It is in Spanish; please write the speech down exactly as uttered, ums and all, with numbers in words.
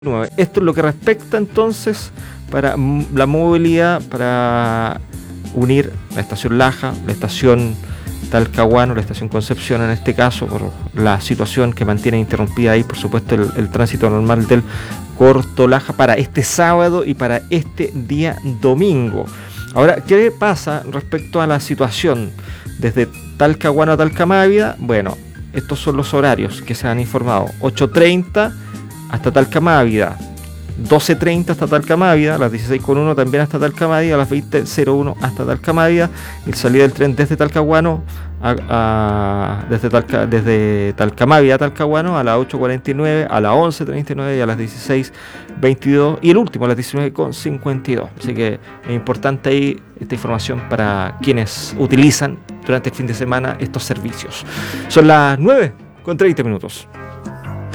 Esto es lo que respecta entonces para la movilidad, para unir la estación Laja, la estación Talcahuano, la estación Concepción en este caso, por la situación que mantiene interrumpida ahí, por supuesto, el, el tránsito normal del Corto Laja para este sábado y para este día domingo. Ahora, ¿qué pasa respecto a la situación desde Talcahuano a Talcamávida? Bueno, estos son los horarios que se han informado. ocho treinta hasta Talcamávida, doce treinta hasta Talcamávida, a las dieciséis cero uno también hasta Talcamávida, a las veinte cero uno hasta Talcamávida, y salida del tren desde Talcahuano a, a, desde, Talca, desde Talcamávida a Talcahuano a las ocho cuarenta y nueve, a las once treinta y nueve y a las dieciséis veintidós, y el último a las diecinueve cincuenta y dos. Así que es importante ahí esta información para quienes utilizan durante el fin de semana estos servicios. Son las nueve con treinta minutos.